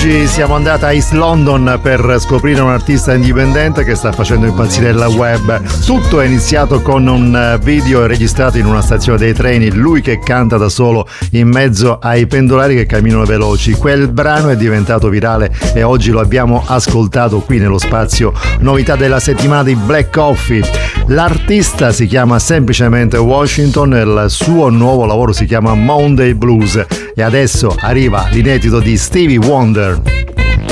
Oggi siamo andati a East London per scoprire un artista indipendente che sta facendo impazzire il web. Tutto è iniziato con un video registrato in una stazione dei treni, lui che canta da solo in mezzo ai pendolari che camminano veloci. Quel brano è diventato virale e oggi lo abbiamo ascoltato qui nello spazio novità della settimana di Black Coffee. L'artista si chiama semplicemente Washington e il suo nuovo lavoro si chiama Monday Blues. E adesso arriva l'inedito di Stevie Wonder.